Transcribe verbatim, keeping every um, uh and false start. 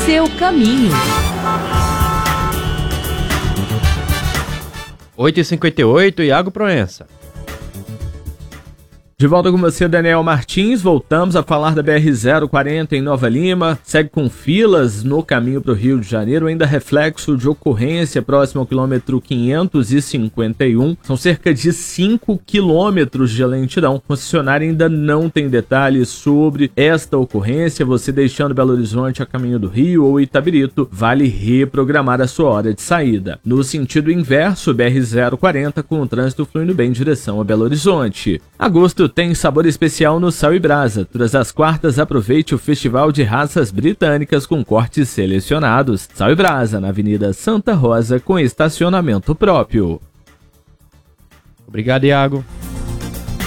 seu caminho. oito e cinquenta e oito, Iago Proença. De volta com você, Daniel Martins. Voltamos a falar da B R zero quarenta em Nova Lima. Segue com filas no caminho para o Rio de Janeiro, ainda reflexo de ocorrência próximo ao quilômetro quinhentos e cinquenta e um. São cerca de cinco quilômetros de lentidão. A concessionária ainda não tem detalhes sobre esta ocorrência. Você deixando Belo Horizonte a caminho do Rio ou Itabirito, vale reprogramar a sua hora de saída. No sentido inverso, B R zero quarenta com o trânsito fluindo bem em direção a Belo Horizonte. Agosto tem sabor especial no Sal e Brasa. Todas as quartas aproveite o Festival de Raças Britânicas com cortes selecionados. Sal e Brasa, na Avenida Santa Rosa, com estacionamento próprio. Obrigado, Iago.